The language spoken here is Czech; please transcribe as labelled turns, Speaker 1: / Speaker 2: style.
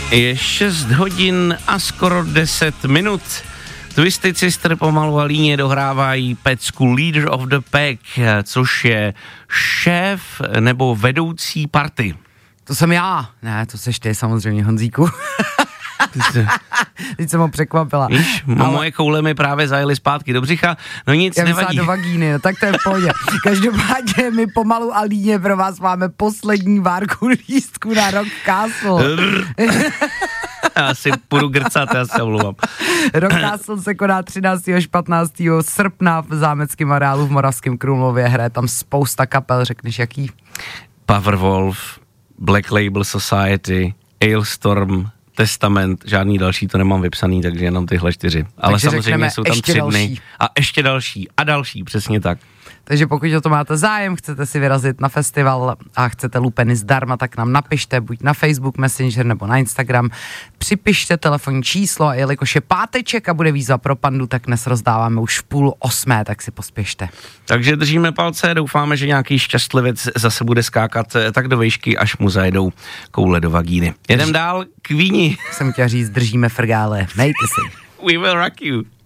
Speaker 1: Je 6 hodin a skoro 10 minut. Twisted Sister pomalu a líně dohrávají pecku Leader of the Pack, což je šéf nebo vedoucí party.
Speaker 2: To jsem já. Ne, to seš ty samozřejmě, Honzíku. Teď jsem ho překvapila.
Speaker 1: Víš, moje koule mi právě zajeli zpátky do břicha, no nic, nevadí.
Speaker 2: Já do vagíny, no, tak to je v pohodě. Každopádně my pomalu a líně pro vás máme poslední várku lístků na Rock Castle.
Speaker 1: Já si půjdu grcat, já se omlouvám.
Speaker 2: Rock Castle se koná 13. až 15. srpna v zámeckém areálu v Moravském Krumlově. Hraje tam spousta kapel, řekneš jaký?
Speaker 1: Powerwolf, Black Label Society, Ailstorm, Testament, žádný další to nemám vypsaný, takže jenom tyhle 4. Ale takže samozřejmě jsou tam 3 dny. A ještě další a další, přesně tak.
Speaker 2: Takže pokud o to máte zájem, chcete si vyrazit na festival a chcete lupeny zdarma, tak nám napište, buď na Facebook Messenger nebo na Instagram. Připište telefonní číslo a jelikož je páteček a bude výzva pro Pandu, tak dnes rozdáváme už v 7:30, tak si pospěšte.
Speaker 1: Takže držíme palce, doufáme, že nějaký šťastlivec zase bude skákat tak do výšky, až mu zajedou koule do vagíny. Jedem dál k Víni.
Speaker 2: Jsem chtěl říct, držíme frgále, mějte si.
Speaker 1: We will rock you.